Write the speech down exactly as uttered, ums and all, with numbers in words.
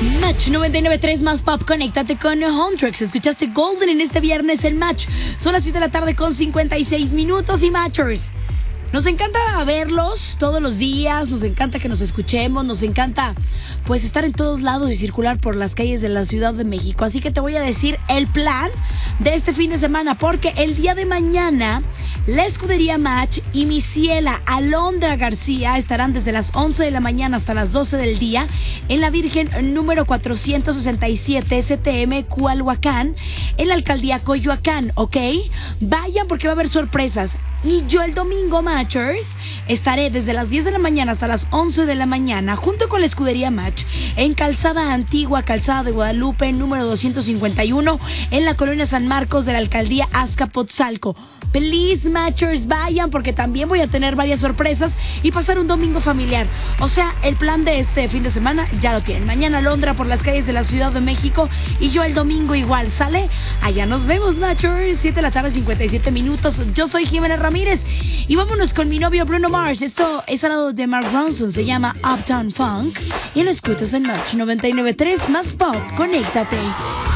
Match noventa y nueve punto tres más pop, conéctate con Hontrex. Escuchaste Golden en este viernes en Match. Son las siete de la tarde con cincuenta y seis minutos y Matchers. Nos encanta verlos todos los días, nos encanta que nos escuchemos, nos encanta pues estar en todos lados y circular por las calles de la Ciudad de México. Así que te voy a decir el plan de este fin de semana, porque el día de mañana la Escudería Match y mi ciela Alondra García estarán desde las once de la mañana hasta las doce del día en la Virgen número cuatrocientos sesenta y siete S T M Cualhuacán, en la alcaldía Coyoacán, ¿ok? Vayan porque va a haber sorpresas. Y yo el domingo, Matchers, estaré desde las diez de la mañana hasta las once de la mañana junto con la Escudería Match en Calzada Antigua, Calzada de Guadalupe, número doscientos cincuenta y uno, en la colonia San Marcos de la alcaldía Azcapotzalco. Please, Matchers, vayan porque también voy a tener varias sorpresas y pasar un domingo familiar. O sea, el plan de este fin de semana ya lo tienen. Mañana Londra por las calles de la Ciudad de México y yo el domingo igual, ¿sale? Allá nos vemos, Matchers. siete de la tarde, cincuenta y siete minutos. Yo soy Jimena Ramírez. Ramírez. Y vámonos con mi novio Bruno Mars. Esto es al lado de Mark Ronson. Se llama Uptown Funk. Y lo escuchas en Match noventa y nueve punto tres más pop. Conéctate.